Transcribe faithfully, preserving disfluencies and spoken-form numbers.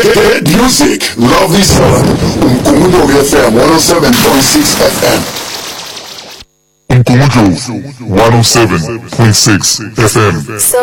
Get music, love this sound. Umkumudo F M one oh seven point six F M. Umkumudo one oh seven point six F M.